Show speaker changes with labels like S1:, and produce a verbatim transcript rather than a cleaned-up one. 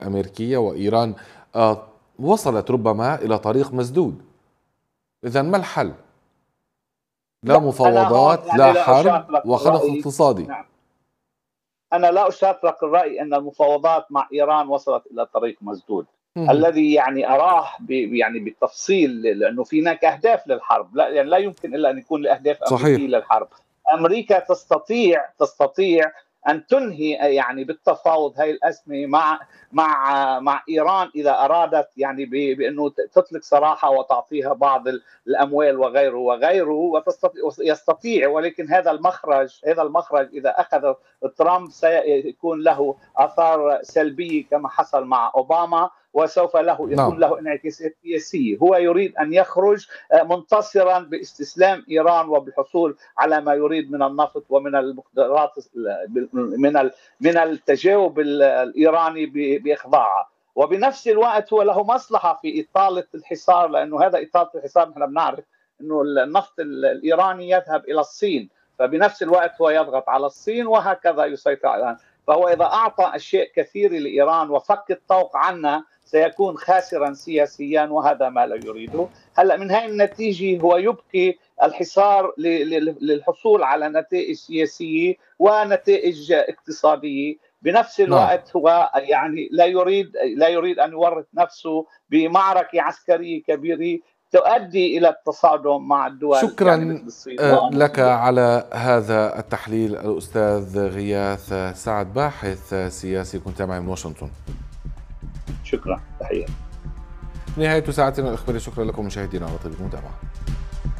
S1: الأمريكية وإيران آه، وصلت ربما إلى طريق مسدود. إذن ما الحل؟ لا
S2: لا أنا هون
S1: مفاوضات، لا
S2: يعني لا
S1: حرب،
S2: أشارك
S1: وخنق
S2: الرأي.
S1: اقتصادي.
S2: نعم، أنا لا أشارك الرأي أن المفاوضات مع إيران وصلت إلى طريق مسدود.
S1: مهم.
S2: الذي يعني أراه يعني بالتفصيل، لأنه في هناك أهداف للحرب، لا يعني لا يمكن إلا أن يكون لأهداف أمريكية
S1: صحيح.
S2: للحرب. أمريكا تستطيع تستطيع أن تنهي يعني بالتفاوض هاي الأزمة مع مع مع إيران إذا أرادت، يعني بأنه تطلق سراحها وتعطيها بعض الأموال وغيره وغيره، ويستطيع. ولكن هذا المخرج هذا المخرج إذا أخذ ترامب سيكون له آثار سلبية كما حصل مع أوباما، وسوف له يكون
S1: نعم.
S2: له انعكاسات سياسية. هو يريد أن يخرج منتصرا باستسلام إيران وبالحصول على ما يريد من النفط ومن المقدرات، من من التجاوب الإيراني بإخضاعها. وبنفس الوقت هو له مصلحة في إطالة الحصار، لأنه هذا إطالة الحصار نحن بنعرف أنه النفط الإيراني يذهب إلى الصين، فبنفس الوقت هو يضغط على الصين وهكذا يسيطر على. فهو إذا أعطى أشياء كثيرة لإيران وفك الطوق عنا سيكون خاسرا سياسيا، وهذا ما لا يريده. هلا من هاي النتيجة هو يبقي الحصار للحصول على نتائج سياسية ونتائج اقتصادية. بنفس
S1: نعم.
S2: الوقت هو يعني لا يريد لا يريد أن يورط نفسه بمعركة عسكرية كبيرة تؤدي إلى التصادم مع الدول يعني
S1: شكرا
S2: مثل الصين
S1: آه، لك
S2: وروسيا.
S1: على هذا التحليل الأستاذ غياث سعد، باحث سياسي، كنت معي من واشنطن.
S2: شكرا، تحية.
S1: نهاية ساعتنا الإخبارية، شكرا لكم مشاهدينا على طيب المتابعة.